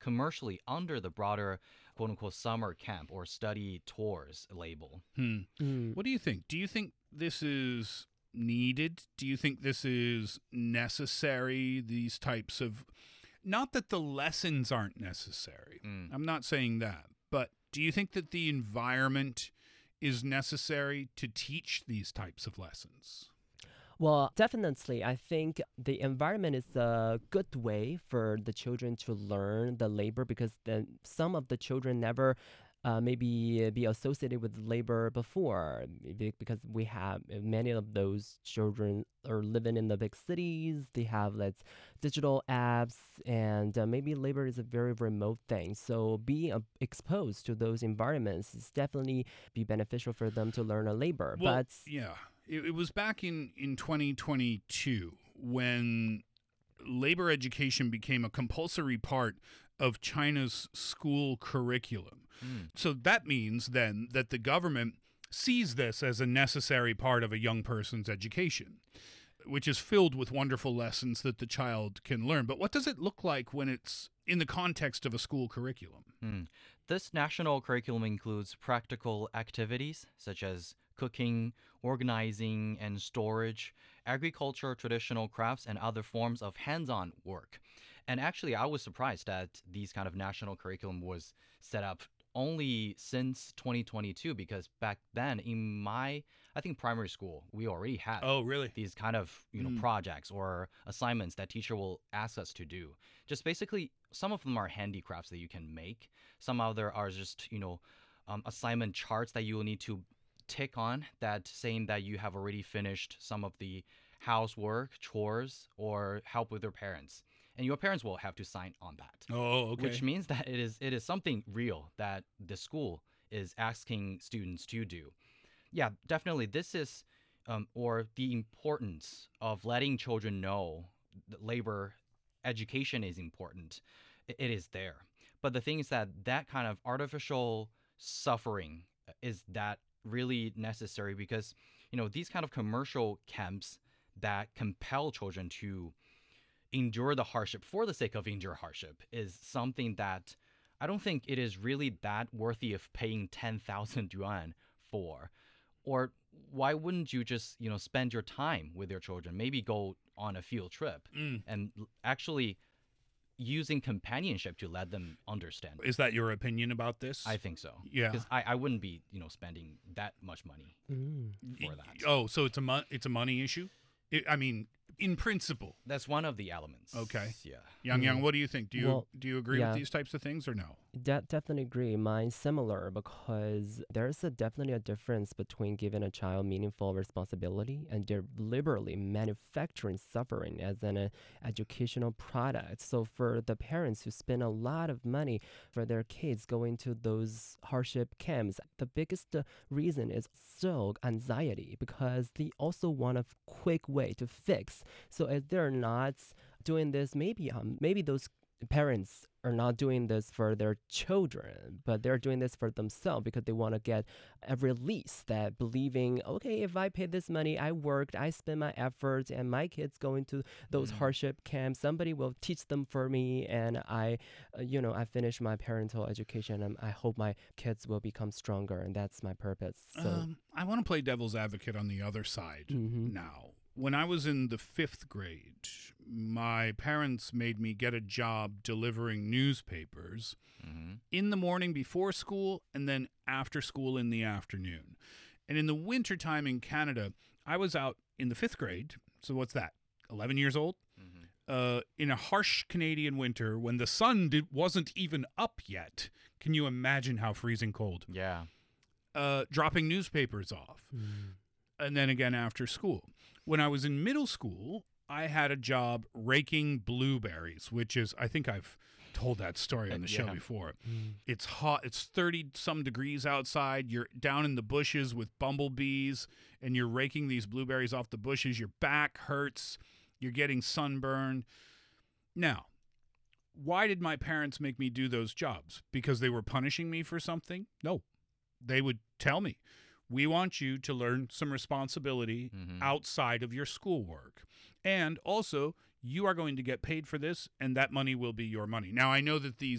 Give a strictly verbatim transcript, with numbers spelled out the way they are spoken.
commercially under the broader quote unquote summer camp or study tours label. Hmm. Mm. What do you think? Do you think this is needed? Do you think this is necessary? These types of, not that the lessons aren't necessary. Mm. I'm not saying that, but do you think that the environment is necessary to teach these types of lessons? Well, definitely. I think the environment is a good way for the children to learn the labor because then some of the children never uh, maybe be associated with labor before maybe because we have many of those children are living in the big cities. They have like digital apps and uh, maybe labor is a very remote thing. So being uh, exposed to those environments is definitely be beneficial for them to learn a labor. Well, but yeah, it, it was back in, in twenty twenty-two when labor education became a compulsory part of China's school curriculum. Mm. So that means then that the government sees this as a necessary part of a young person's education, which is filled with wonderful lessons that the child can learn. But what does it look like when it's in the context of a school curriculum? Mm. This national curriculum includes practical activities such as cooking, organizing and storage, agriculture, traditional crafts, and other forms of hands-on work. And actually, I was surprised that these kind of national curriculum was set up only since twenty twenty-two because back then in my, I think, primary school, we already had Oh, really? these kind of, you know, Mm. projects or assignments that teacher will ask us to do. Just basically, some of them are handicrafts that you can make. Some other are just, you know, um, assignment charts that you will need to tick on that saying that you have already finished some of the housework, chores, or help with your parents. And your parents will have to sign on that. Oh, okay. Which means that it is it is something real that the school is asking students to do. Yeah, definitely. This is, um, or the importance of letting children know that labor education is important. I- It is there. But the thing is that that kind of artificial suffering is that really necessary because, you know, these kind of commercial camps that compel children to endure the hardship for the sake of endure hardship is something that I don't think it is really that worthy of paying ten thousand yuan for. Or why wouldn't you just, you know, spend your time with your children, maybe go on a field trip Mm. and l- actually using companionship to let them understand. Is that your opinion about this? I think so. Yeah. Because I, I wouldn't be, you know, spending that much money Mm. for that. Oh, so it's a mo- it's a money issue? I I mean, in principle. That's one of the elements. Okay. Yeah. Yang Yang, what do you think? Do you Well, do you agree yeah. with these types of things or no? De- definitely agree. Mine's similar because there's a definitely a difference between giving a child meaningful responsibility and deliberately manufacturing suffering as an uh, educational product. So for the parents who spend a lot of money for their kids going to those hardship camps, the biggest uh, reason is still anxiety because they also want a quick way to fix. So if they're not doing this, maybe um, maybe those parents are not doing this for their children, but they're doing this for themselves because they want to get a release that believing, okay, if I pay this money, I worked, I spent my efforts, and my kids go into those Mm. hardship camps, somebody will teach them for me, and I, uh, you know, I finish my parental education, and I hope my kids will become stronger, and that's my purpose. So, Um, I want to play devil's advocate on the other side Mhm. now. When I was in the fifth grade, my parents made me get a job delivering newspapers hmm in the morning before school and then after school in the afternoon. And in the wintertime in Canada, I was out in the fifth grade. So what's that? eleven years old? hmm Uh, in a harsh Canadian winter when the sun did, wasn't even up yet. Can you imagine how freezing cold? Yeah. Uh, dropping newspapers off. And then again after school. When I was in middle school, I had a job raking blueberries, which is, I think I've told that story on the show Yeah. before. It's hot. It's thirty some degrees outside. You're down in the bushes with bumblebees and you're raking these blueberries off the bushes. Your back hurts. You're getting sunburned. Now, why did my parents make me do those jobs? Because they were punishing me for something? No. They would tell me, we want you to learn some responsibility Mhm. outside of your schoolwork. And also, you are going to get paid for this, and that money will be your money. Now, I know that these